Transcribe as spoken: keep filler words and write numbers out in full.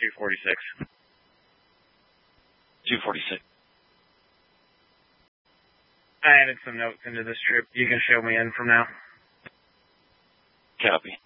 two forty-six. two forty-six. I added some notes into this trip. You can show me in from now. Copy.